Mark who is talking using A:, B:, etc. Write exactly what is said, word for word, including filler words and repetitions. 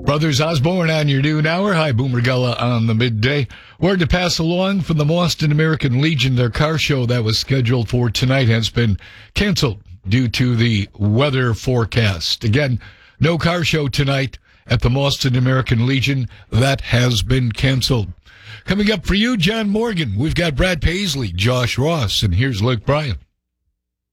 A: Brothers Osborne on your noon hour. Hi, Boomer Gullah on the midday. Word to pass along from the Boston American Legion. Their car show that was scheduled for tonight has been canceled due to the weather forecast. Again, no car show tonight at the Boston American Legion. That has been canceled. Coming up for you, John Morgan. We've got Brad Paisley, Josh Ross, and here's Luke Bryan.